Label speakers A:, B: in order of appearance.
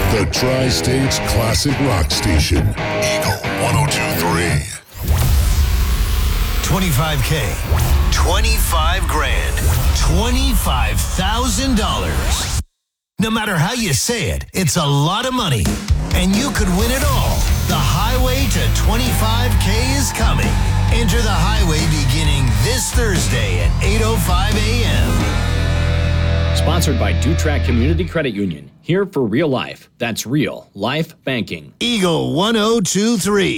A: The Tri-States Classic Rock Station. Eagle 102.3.
B: 25K, 25 grand, $25,000. No matter how you say it, it's a lot of money. And you could win it all. The highway to 25K is coming. Enter the highway beginning this Thursday at 8:05 a.m.
C: Sponsored by DuTrack Community Credit Union. Here for real life. That's real life banking.
B: Eagle 1023.